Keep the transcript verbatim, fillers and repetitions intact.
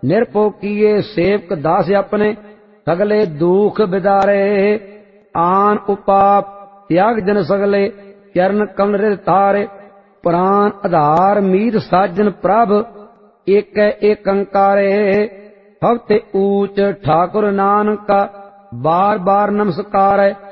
ਨਿਰਭਉ ਕੀਏ ਸੇਵਕ ਦਾਸ ਆਪਣੇ, ਸਗਲੇ ਦੁਖ ਬਿਦਾਰੇ। ਆਨ ਉਪਾਪ ਤਿਆਗ ਜਨ ਸਗਲੇ, ਚਰਨ ਕਮਲ ਰਿਦ ਤਾਰੇ। ਪ੍ਰਾਨ ਆਧਾਰ ਮੀਤ ਸਾਜਨ ਪ੍ਰਭ, ਏਕੈ ਏਕੰਕਾਰੇ। ਸਭ ਤੇ ਊਚ ਠਾकुर नानका, बार बार नमस्कार है।